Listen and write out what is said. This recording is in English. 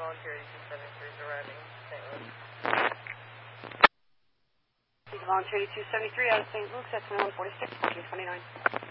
Volunteer 8273 is arriving St. Louis. Volunteer 8273 out of St. Luke's at 2146, 29.